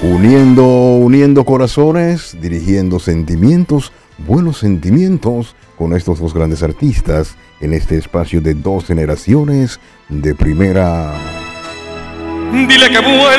Uniendo corazones, dirigiendo sentimientos, buenos sentimientos, con estos dos grandes artistas en este espacio de dos generaciones de primera. Dile que vuelva